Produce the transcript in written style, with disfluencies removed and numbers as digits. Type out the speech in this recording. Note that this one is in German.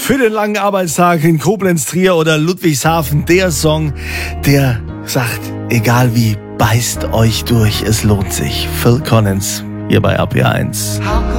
für den langen Arbeitstag in Koblenz, Trier oder Ludwigshafen. Der Song, der sagt, egal wie, beißt euch durch, es lohnt sich. Phil Collins hier bei RPR 1.